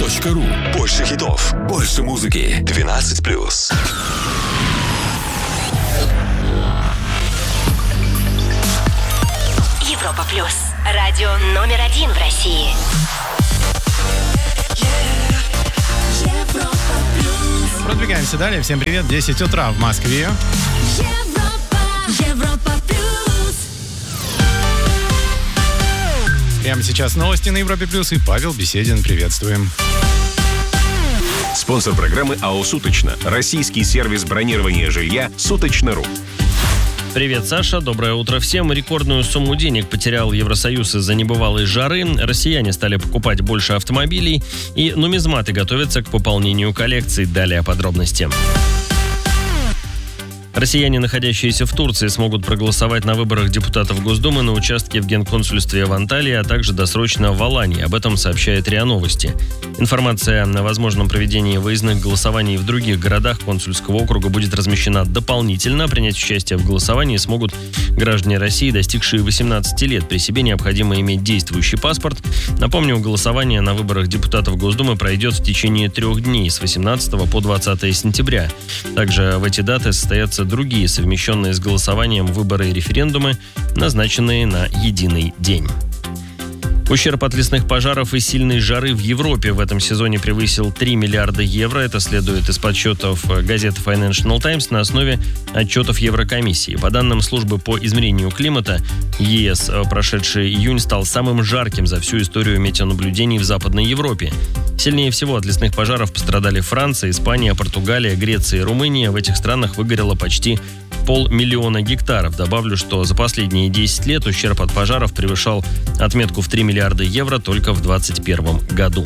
europaplus.ru. Больше хитов, больше музыки. 12+. Европа Плюс. Радио номер 1 в России. Продвигаемся далее. Всем привет. 10 утра в Москве. Европа Плюс. Прямо сейчас новости на Европе Плюс и Павел Беседин. Приветствуем. Спонсор программы АО «Суточно». Российский сервис бронирования жилья «Суточно.ру». Привет, Саша. Доброе утро всем. Рекордную сумму денег потерял Евросоюз из-за небывалой жары. Россияне стали покупать больше автомобилей. И нумизматы готовятся к пополнению коллекций. Далее подробности. Россияне, находящиеся в Турции, смогут проголосовать на выборах депутатов Госдумы на участке в Генконсульстве в Анталии, а также досрочно в Алании. Об этом сообщает РИА Новости. Информация о возможном проведении выездных голосований в других городах консульского округа будет размещена дополнительно. Принять участие в голосовании смогут граждане России, достигшие 18 лет. При себе необходимо иметь действующий паспорт. Напомню, голосование на выборах депутатов Госдумы пройдет в течение 3 дней с 18 по 20 сентября. Также в эти даты состоятся другие совмещенные с голосованием выборы и референдумы, назначенные на единый день. Ущерб от лесных пожаров и сильной жары в Европе в этом сезоне превысил 3 миллиарда евро. Это следует из подсчетов газеты Financial Times на основе отчетов Еврокомиссии. По данным службы по измерению климата ЕС, прошедший июнь стал самым жарким за всю историю метеонаблюдений в Западной Европе. Сильнее всего от лесных пожаров пострадали Франция, Испания, Португалия, Греция и Румыния. В этих странах выгорело почти 500 000 гектаров. Добавлю, что за последние 10 лет ущерб от пожаров превышал отметку в 3 миллиарда евро только в 2021 году.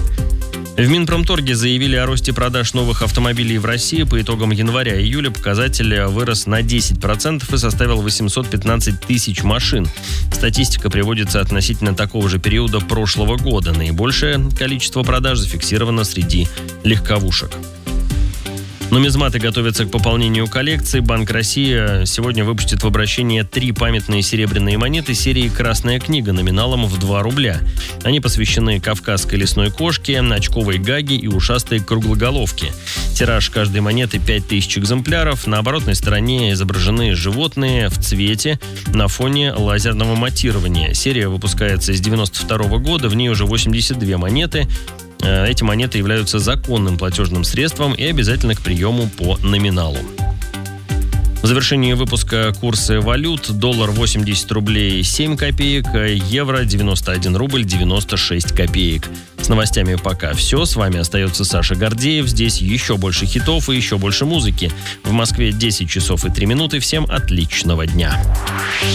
В Минпромторге заявили о росте продаж новых автомобилей в России. По итогам января-июля показатель вырос на 10% и составил 815 тысяч машин. Статистика приводится относительно такого же периода прошлого года. Наибольшее количество продаж зафиксировано среди легковушек. Нумизматы готовятся к пополнению коллекции. Банк России сегодня выпустит в обращение 3 памятные серебряные монеты серии «Красная книга» номиналом в 2 рубля. Они посвящены кавказской лесной кошке, очковой гаге и ушастой круглоголовке. Тираж каждой монеты 5000 экземпляров. На оборотной стороне изображены животные в цвете на фоне лазерного матирования. Серия выпускается с 1992 года. В ней уже 82 монеты. Эти монеты являются законным платежным средством и обязательны к приему по номиналу. В завершении выпуска курсы валют: доллар 80 рублей 7 копеек, евро 91 рубль 96 копеек. С новостями пока все. С вами остается Саша Гордеев. Здесь еще больше хитов и еще больше музыки. В Москве 10 часов и 3 минуты. Всем отличного дня.